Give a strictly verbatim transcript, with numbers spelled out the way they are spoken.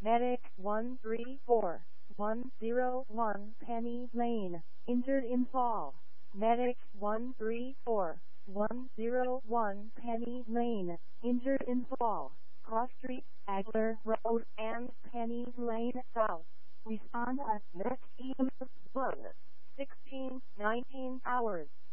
Medic one three four one zero one Penny Lane, injured in fall. Medic one three four one zero one Penny Lane, injured in fall. Cross Street, Agler Road, and Penny Lane South. Respond at next E M one sixteen nineteen hours.